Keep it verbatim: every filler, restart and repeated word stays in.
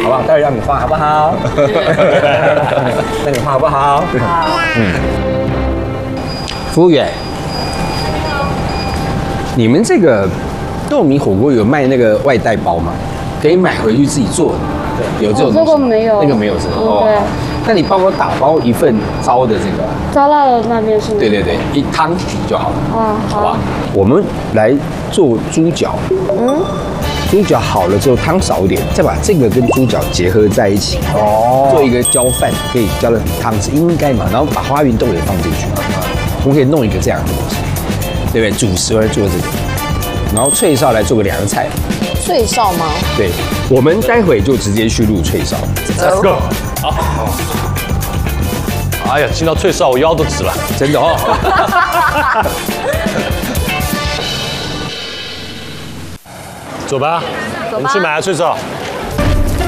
好不好？待会让你画好不好？那你画好不好？好。嗯。服务员，你们这个豆米火锅有卖那个外带包吗？可以买回去自己做的。对，有这种东西。 这个没有。 那个没有是吗？ 哦。对。 那你帮我打包一份糟的这个。 糟辣的那边是吗？ 对对对，一汤就好了。 啊， 好吧。我们来做猪脚。嗯。猪脚好了之后，汤少一点，再把这个跟猪脚结合在一起，哦，做一个浇饭，可以浇的汤汁应该嘛，然后把花园豆也放进去，我们可以弄一个这样的东西，对不对？主食来做这个，然后脆烧来做个凉菜。 脆烧吗？ 对，我们待会就直接去录脆烧。 Let's go。好。哎呀，听到脆烧我腰都直了， 真的哦。 走吧，我们去买脆烧。